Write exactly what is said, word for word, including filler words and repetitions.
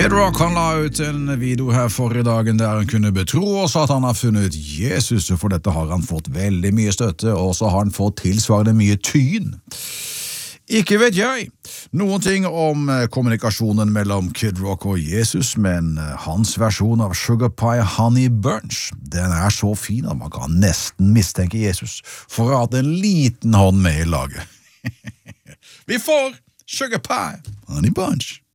Kid Rock han la ut en video her forrige dagen der han kunne betro oss at han har funnet Jesus, og for dette har han fått veldig mye støtte, og så har han fått tilsvarende mye tyn. Ikke vet jeg noen ting om kommunikasjonen mellom Kid Rock og Jesus, men hans versjon av Sugar Pie Honey Bunch, den er så fin at man kan nesten mistenke Jesus for å ha hatt en liten hånd med i laget. Vi får Sugar Pie Honey Bunch.